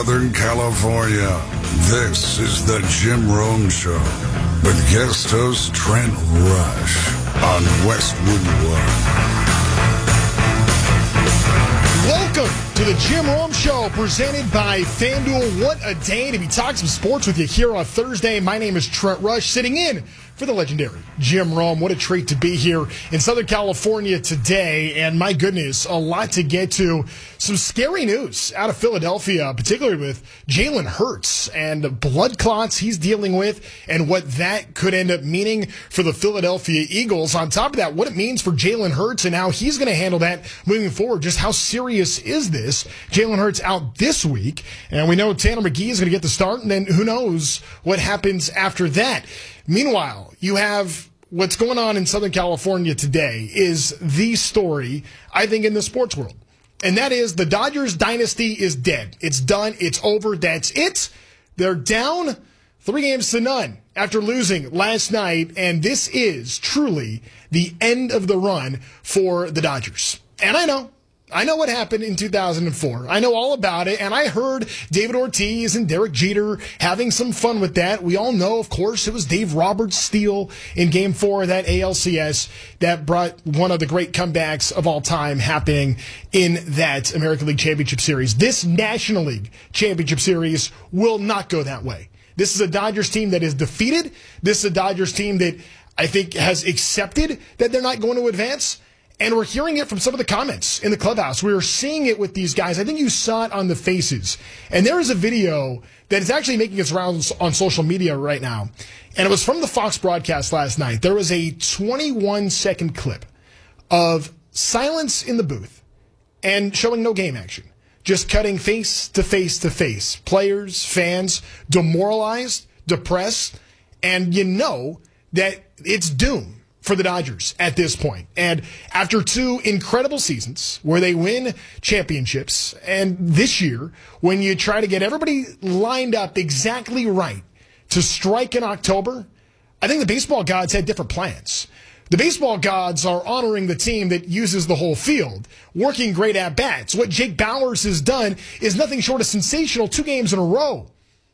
Southern California, this is the Jim Rome Show with guest host Trent Rush on Westwood One. Welcome to the Jim Rome Show, presented by FanDuel. What a day to be talking some sports with you here on Thursday. My name is Trent Rush, sitting in for the legendary Jim Rome. What a treat to be here in Southern California today. And my goodness, a lot to get to. Some scary news out of Philadelphia, particularly with Jalen Hurts and the blood clots he's dealing with and what that could end up meaning for the Philadelphia Eagles. On top of that, what it means for Jalen Hurts and how he's going to handle that moving forward. Just how serious is this? Jalen Hurts out this week, and we know Tanner McGee is going to get the start, and then who knows what happens after that. Meanwhile, you have what's going on in Southern California today is the story, I think, in the sports world. And that is the Dodgers dynasty is dead. It's done. It's over. That's it. They're down 3-0 after losing last night. And this is truly the end of the run for the Dodgers. And I know what happened in 2004. I know all about it, and I heard David Ortiz and Derek Jeter having some fun with that. We all know, of course, it was Dave Roberts' steal in Game 4 of that ALCS that brought one of the great comebacks of all time happening in that American League Championship Series. This National League Championship Series will not go that way. This is a Dodgers team that is defeated. This is a Dodgers team that I think has accepted that they're not going to advance. And we're hearing it from some of the comments in the clubhouse. We are seeing it with these guys. I think you saw it on the faces. And there is a video that is actually making its rounds on social media right now. And it was from the Fox broadcast last night. There was a 21-second clip of silence in the booth and showing no game action. Just cutting face to face to face. Players, fans, demoralized, depressed. And you know that it's doom for the Dodgers at this point. And after 2 incredible seasons where they win championships, and this year, when you try to get everybody lined up exactly right to strike in October, I think the baseball gods had different plans. The baseball gods are honoring the team that uses the whole field, working great at-bats. What Jake Bauers has done is nothing short of sensational 2 games in a row.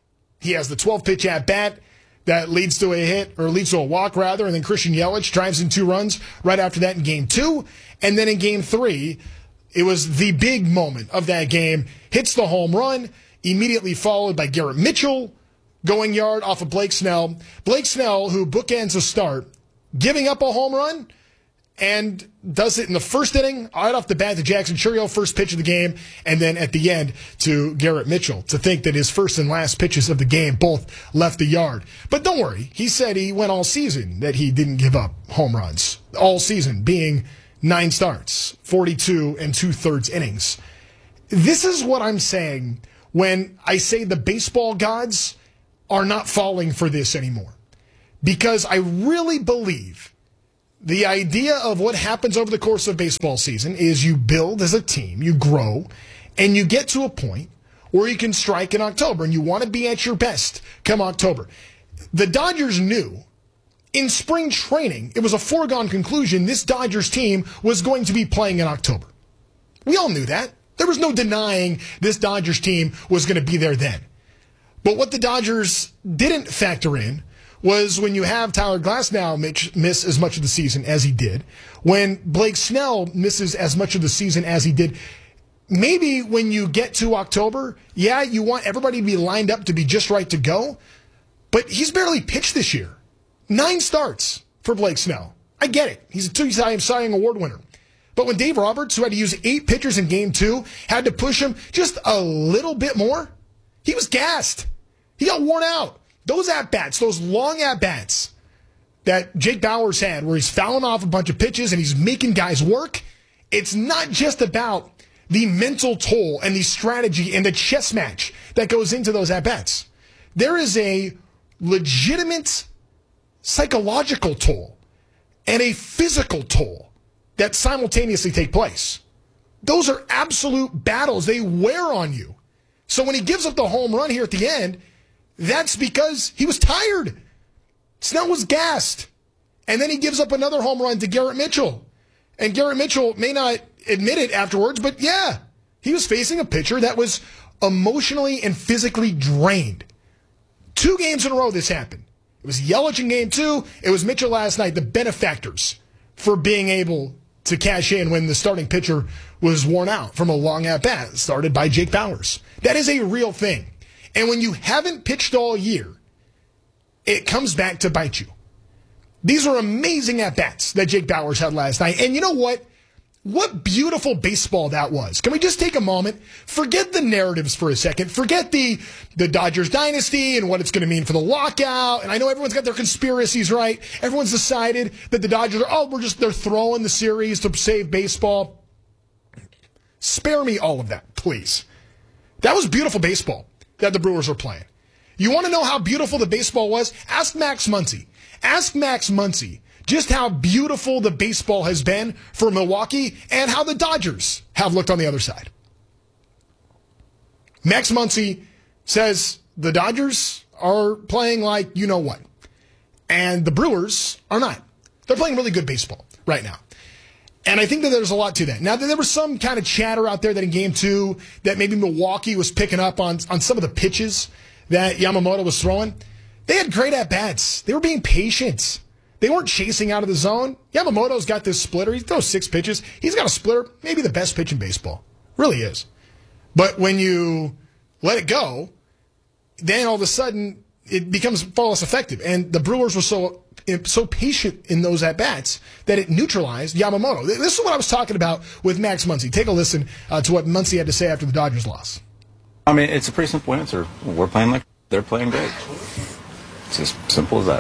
He has the 12-pitch at-bat that leads to a hit, or leads to a walk, rather, and then Christian Yelich drives in 2 runs right after that in Game 2. And then in Game 3, it was the big moment of that game. Hits the home run, immediately followed by Garrett Mitchell going yard off of Blake Snell. Blake Snell, who bookends a start, giving up a home run, and does it in the first inning, right off the bat to Jackson Chourio, first pitch of the game, and then at the end to Garrett Mitchell. To think that his first and last pitches of the game both left the yard. But don't worry, he said he went all season that he didn't give up home runs. All season being 9 starts, 42 2/3 innings. This is what I'm saying when I say the baseball gods are not falling for this anymore. Because I really believe the idea of what happens over the course of baseball season is you build as a team, you grow, and you get to a point where you can strike in October, and you want to be at your best come October. The Dodgers knew in spring training, it was a foregone conclusion this Dodgers team was going to be playing in October. We all knew that. There was no denying this Dodgers team was going to be there then. But what the Dodgers didn't factor in was when you have Tyler Glasnow miss as much of the season as he did, when Blake Snell misses as much of the season as he did, maybe when you get to October, yeah, you want everybody to be lined up to be just right to go, but he's barely pitched this year. 9 starts for Blake Snell. I get it. He's a 2-time Cy Young Award winner. But when Dave Roberts, who had to use 8 pitchers in Game 2, had to push him just a little bit more, he was gassed. He got worn out. Those at-bats, those long at-bats that Jake Bauers had where he's fouling off a bunch of pitches and he's making guys work, it's not just about the mental toll and the strategy and the chess match that goes into those at-bats. There is a legitimate psychological toll and a physical toll that simultaneously take place. Those are absolute battles. They wear on you. So when he gives up the home run here at the end, that's because he was tired. Snell was gassed. And then he gives up another home run to Garrett Mitchell. And Garrett Mitchell may not admit it afterwards, but yeah, he was facing a pitcher that was emotionally and physically drained. 2 games in a row this happened. It was Yelich in game 2. It was Mitchell last night, the benefactors for being able to cash in when the starting pitcher was worn out from a long at-bat started by Jake Bauers. That is a real thing. And when you haven't pitched all year, it comes back to bite you. These are amazing at-bats that Jake Bauers had last night. And you know what? What beautiful baseball that was. Can we just take a moment? Forget the narratives for a second. Forget the Dodgers dynasty and what it's going to mean for the lockout. And I know everyone's got their conspiracies, right? Everyone's decided that the Dodgers are, they're throwing the series to save baseball. Spare me all of that, please. That was beautiful baseball that the Brewers were playing. You want to know how beautiful the baseball was? Ask Max Muncy. Ask Max Muncy just how beautiful the baseball has been for Milwaukee and how the Dodgers have looked on the other side. Max Muncy says the Dodgers are playing like you know what, and the Brewers are not. They're playing really good baseball right now. And I think that there's a lot to that. Now, there was some kind of chatter out there that in Game 2 that maybe Milwaukee was picking up on some of the pitches that Yamamoto was throwing. They had great at-bats. They were being patient. They weren't chasing out of the zone. Yamamoto's got this splitter. He throws 6 pitches. He's got a splitter, maybe the best pitch in baseball. Really is. But when you let it go, then all of a sudden it becomes far less effective. And the Brewers were so patient in those at-bats that it neutralized Yamamoto. This is what I was talking about with Max Muncy. Take a listen to what Muncy had to say after the Dodgers loss. I mean, it's a pretty simple answer. We're playing like they're playing great. It's as simple as that.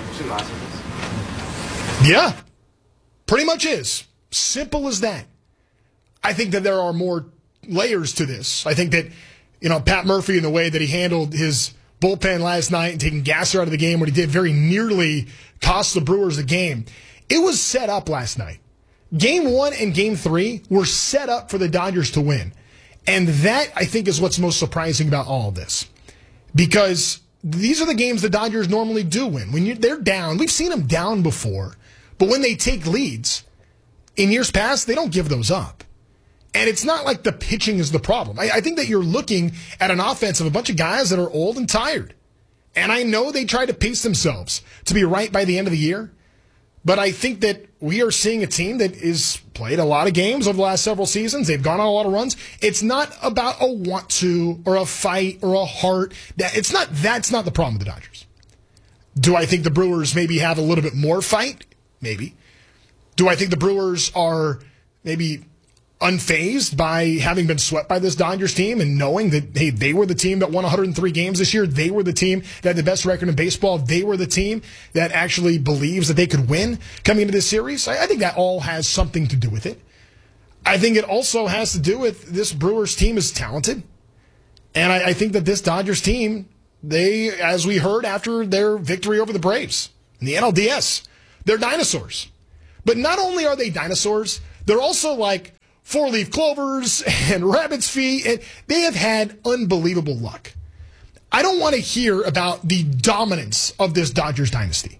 Yeah, pretty much is. Simple as that. I think that there are more layers to this. I think that, Pat Murphy and the way that he handled his bullpen last night and taking Gasser out of the game when he did very nearly cost the Brewers the game. It was set up last night. Game 1 and Game 3 were set up for the Dodgers to win. And that, I think, is what's most surprising about all of this. Because these are the games the Dodgers normally do win. When they're down, we've seen them down before. But when they take leads, in years past, they don't give those up. And it's not like the pitching is the problem. I think that you're looking at an offense of a bunch of guys that are old and tired. And I know they try to pace themselves to be right by the end of the year. But I think that we are seeing a team that is played a lot of games over the last several seasons. They've gone on a lot of runs. It's not about a want to or a fight or a heart. That's not the problem with the Dodgers. Do I think the Brewers maybe have a little bit more fight? Maybe. Do I think the Brewers are maybe unfazed by having been swept by this Dodgers team and knowing that, hey, they were the team that won 103 games this year. They were the team that had the best record in baseball. They were the team that actually believes that they could win coming into this series. I think that all has something to do with it. I think it also has to do with this Brewers team is talented. And I think that this Dodgers team, they, as we heard after their victory over the Braves in the NLDS, they're dinosaurs. But not only are they dinosaurs, they're also like four-leaf clovers and rabbit's feet, and they have had unbelievable luck. I don't want to hear about the dominance of this Dodgers dynasty.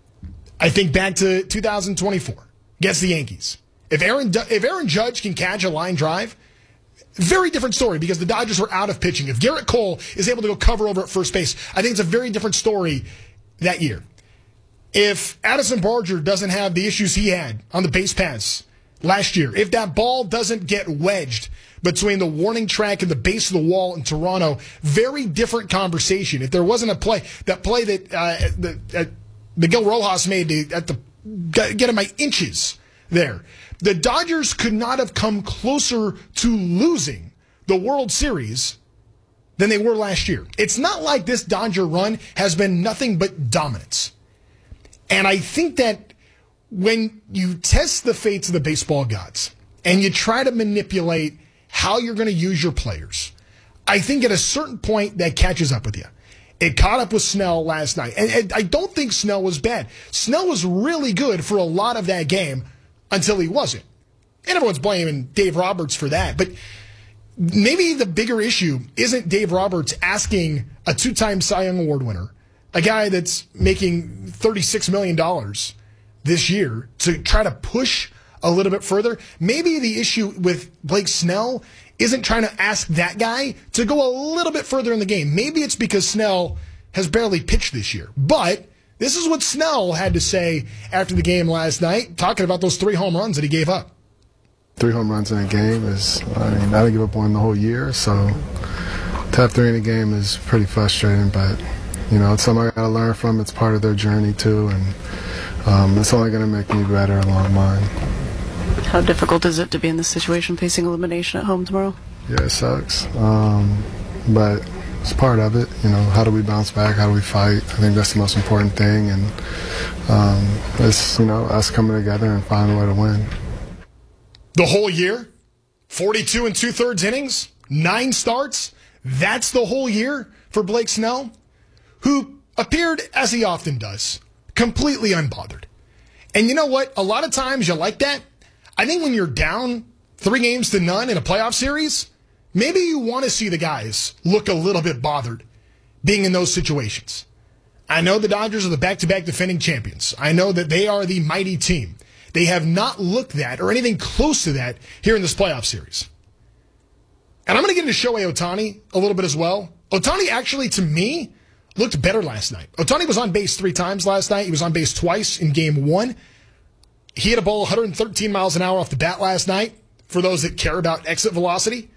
I think back to 2024 against the Yankees. If Aaron Judge can catch a line drive, very different story because the Dodgers were out of pitching. If Garrett Cole is able to go cover over at first base, I think it's a very different story that year. If Addison Barger doesn't have the issues he had on the base paths last year, if that ball doesn't get wedged between the warning track and the base of the wall in Toronto, very different conversation. If there wasn't a play that Miguel Rojas made to get him by inches there, the Dodgers could not have come closer to losing the World Series than they were last year. It's not like this Dodger run has been nothing but dominance. And I think that when you test the fates of the baseball gods and you try to manipulate how you're going to use your players, I think at a certain point that catches up with you. It caught up with Snell last night. And I don't think Snell was bad. Snell was really good for a lot of that game until he wasn't. And everyone's blaming Dave Roberts for that. But maybe the bigger issue isn't Dave Roberts asking a 2-time Cy Young Award winner, a guy that's making $36 million this year, to try to push a little bit further. Maybe the issue with Blake Snell isn't trying to ask that guy to go a little bit further in the game. Maybe it's because Snell has barely pitched this year. But this is what Snell had to say after the game last night, talking about those 3 home runs that he gave up. 3 home runs in a game is, I didn't give up one the whole year, so to have 3 in a game is pretty frustrating, but, it's something I got to learn from. It's part of their journey, too, and it's only going to make me better along mine. How difficult is it to be in this situation, facing elimination at home tomorrow? Yeah, it sucks, but it's part of it. How do we bounce back? How do we fight? I think that's the most important thing, and it's, us coming together and finding a way to win. The whole year, 42 2/3 innings, 9 starts. That's the whole year for Blake Snell, who appeared, as he often does, completely unbothered. And you know what? A lot of times you like that. I think when you're down 3-0 in a playoff series, maybe you want to see the guys look a little bit bothered being in those situations. I know the Dodgers are the back-to-back defending champions. I know that they are the mighty team. They have not looked that or anything close to that here in this playoff series. And I'm going to get into Shohei Ohtani a little bit as well. Ohtani actually, to me, looked better last night. Ohtani was on base 3 times last night. He was on base twice in game 1. He hit a ball 113 miles an hour off the bat last night, for those that care about exit velocity.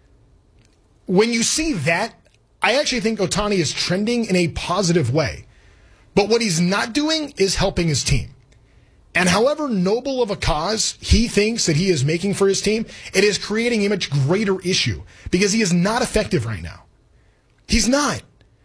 When you see that, I actually think Ohtani is trending in a positive way. But what he's not doing is helping his team. And however noble of a cause he thinks that he is making for his team, it is creating a much greater issue because he is not effective right now. He's not.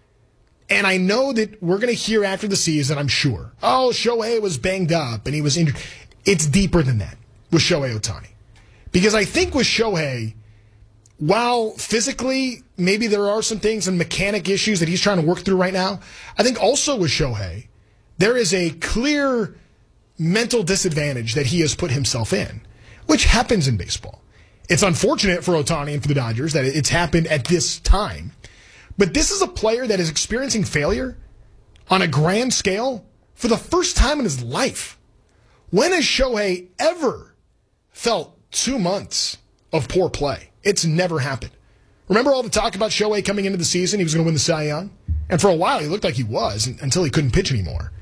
And I know that we're going to hear after the season, I'm sure, Shohei was banged up and he was injured. It's deeper than that with Shohei Ohtani. Because I think with Shohei, while physically maybe there are some things and mechanic issues that he's trying to work through right now, I think also with Shohei, there is a clear mental disadvantage that he has put himself in, which happens in baseball. It's unfortunate for Ohtani and for the Dodgers that it's happened at this time. But this is a player that is experiencing failure on a grand scale for the first time in his life. When has Shohei ever felt 2 months of poor play? It's never happened. Remember all the talk about Shohei coming into the season? He was going to win the Cy Young. And for a while, he looked like he was until he couldn't pitch anymore.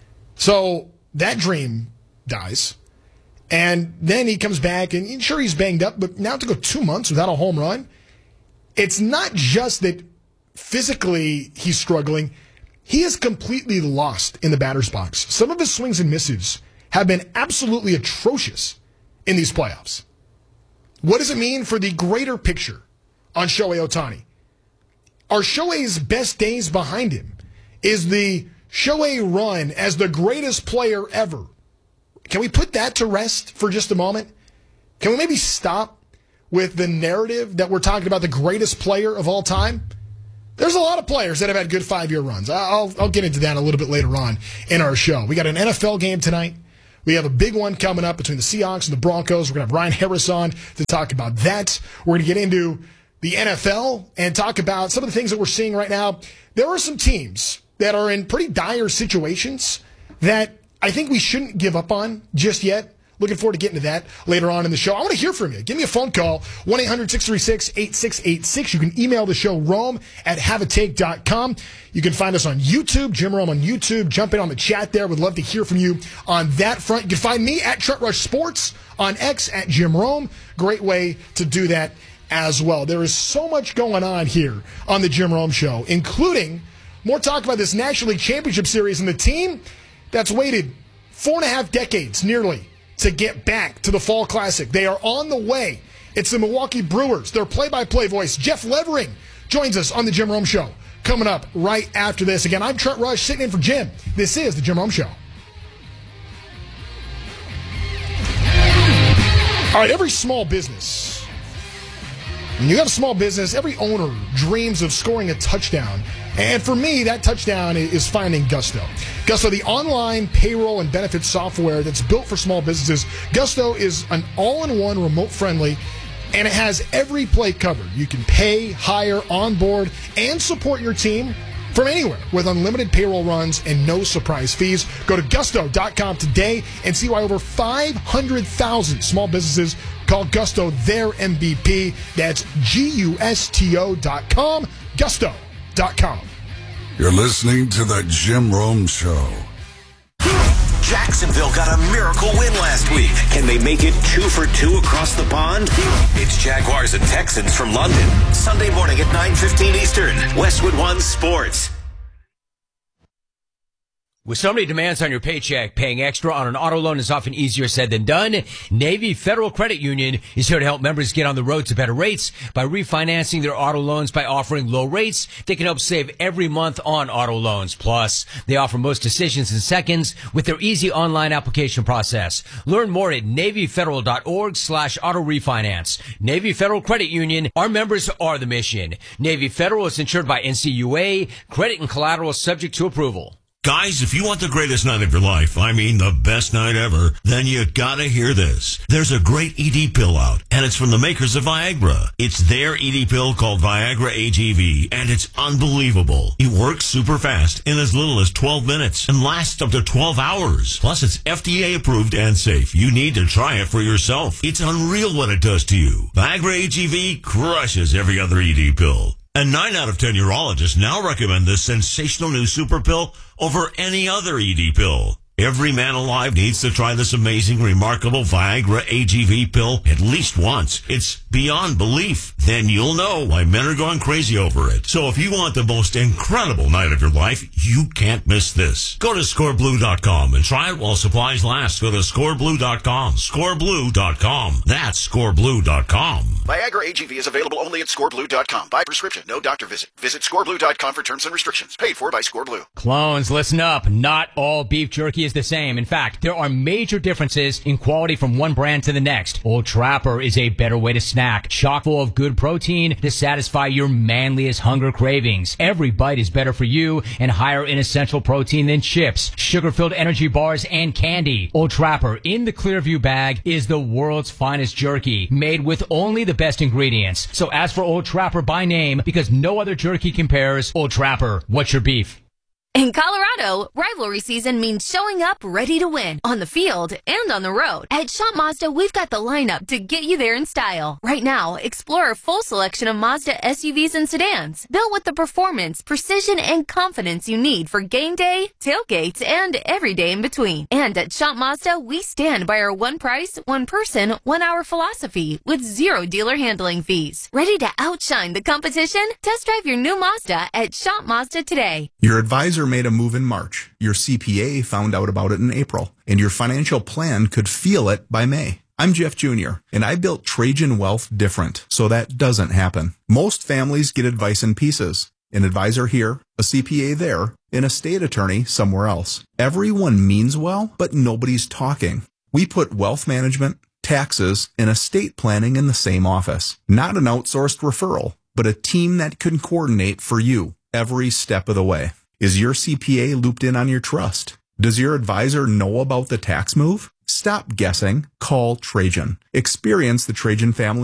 So that dream dies. And then he comes back, and sure, he's banged up, but now to go 2 months without a home run, it's not just that physically he's struggling. He is completely lost in the batter's box. Some of his swings and misses have been absolutely atrocious in these playoffs. What does it mean for the greater picture on Shohei Ohtani? Are Shohei's best days behind him? Is the Shohei run as the greatest player ever? Can we put that to rest for just a moment? Can we maybe stop with the narrative that we're talking about the greatest player of all time? There's a lot of players that have had good 5-year runs. I'll get into that a little bit later on in our show. We got an NFL game tonight. We have a big one coming up between the Seahawks and the Broncos. We're going to have Ryan Harris on to talk about that. We're going to get into the NFL and talk about some of the things that we're seeing right now. There are some teams that are in pretty dire situations that I think we shouldn't give up on just yet. Looking forward to getting to that later on in the show. I want to hear from you. Give me a phone call, 1-800-636-8686. You can email the show, rome@haveatake.com. You can find us on YouTube, Jim Rome on YouTube. Jump in on the chat there. Would love to hear from you on that front. You can find me at Trent Rush Sports, on X at Jim Rome. Great way to do that as well. There is so much going on here on the Jim Rome Show, including more talk about this National League Championship Series and the team that's waited 4.5 decades nearly to get back to the Fall Classic. They are on the way. It's the Milwaukee Brewers. Their play-by-play voice, Jeff Levering, joins us on the Jim Rome Show. Coming up right after this. Again, I'm Trent Rush, sitting in for Jim. This is the Jim Rome Show. All right, every small business, when you have a small business, every owner dreams of scoring a touchdown. And for me, that touchdown is finding Gusto. Gusto, the online payroll and benefits software that's built for small businesses. Gusto is an all-in-one, remote-friendly, and it has every play covered. You can pay, hire, onboard, and support your team from anywhere with unlimited payroll runs and no surprise fees. Go to gusto.com today and see why over 500,000 small businesses Call Gusto, their MVP. That's GUSTO.com, Gusto.com. You're listening to the Jim Rome Show. Jacksonville got a miracle win last week. Can they make it 2 for 2 across the pond? It's Jaguars and Texans from London. Sunday morning at 9:15 Eastern. Westwood One Sports. With so many demands on your paycheck, paying extra on an auto loan is often easier said than done. Navy Federal Credit Union is here to help members get on the road to better rates by refinancing their auto loans by offering low rates. They can help save every month on auto loans. Plus, they offer most decisions in seconds with their easy online application process. Learn more at NavyFederal.org/auto refinance. Navy Federal Credit Union. Our members are the mission. Navy Federal is insured by NCUA. Credit and collateral subject to approval. Guys, if you want the greatest night of your life, I mean the best night ever, then you gotta hear this. There's a great ED pill out, and it's from the makers of Viagra. It's their ED pill called Viagra AGV, and it's unbelievable. It works super fast in as little as 12 minutes and lasts up to 12 hours. Plus, it's FDA approved and safe. You need to try it for yourself. It's unreal what it does to you. Viagra AGV crushes every other ED pill. And 9 out of 10 urologists now recommend this sensational new super pill over any other ED pill. Every man alive needs to try this amazing, remarkable Viagra AGV pill at least once. It's beyond belief. Then you'll know why men are going crazy over it. So if you want the most incredible night of your life, you can't miss this. Go to scoreblue.com and try it while supplies last. Go to scoreblue.com. Scoreblue.com. That's scoreblue.com. Viagra AGV is available only at scoreblue.com. By prescription, no doctor visit. Visit scoreblue.com for terms and restrictions. Paid for by Scoreblue. Clones, listen up. Not all beef jerky is the same. In fact, there are major differences in quality from one brand to the next. Old Trapper is a better way to snack, chock full of good protein to satisfy your manliest hunger cravings. Every bite is better for you and higher in essential protein than chips, sugar-filled energy bars, and candy. Old Trapper in the Clearview bag is the world's finest jerky, made with only the best ingredients. So ask for Old Trapper by name because no other jerky compares. Old Trapper, what's your beef? In Colorado, rivalry season means showing up ready to win on the field and on the road. At Shop Mazda, we've got the lineup to get you there in style. Right now, explore a full selection of Mazda SUVs and sedans, built with the performance, precision, and confidence you need for game day, tailgates, and every day in between. And at Shop Mazda, we stand by our one price, one person, 1 hour philosophy with zero dealer handling fees. Ready to outshine the competition? Test drive your new Mazda at Shop Mazda today. Your advisor made a move in March. Your CPA found out about it in April, and your financial plan could feel it by May. I'm Jeff Jr., and I built Trajan Wealth different, so that doesn't happen. Most families get advice in pieces. An advisor here, a CPA there, and a state attorney somewhere else. Everyone means well, but nobody's talking. We put wealth management, taxes, and estate planning in the same office. Not an outsourced referral, but a team that can coordinate for you every step of the way. Is your CPA looped in on your trust? Does your advisor know about the tax move? Stop guessing. Call Trajan. Experience the Trajan family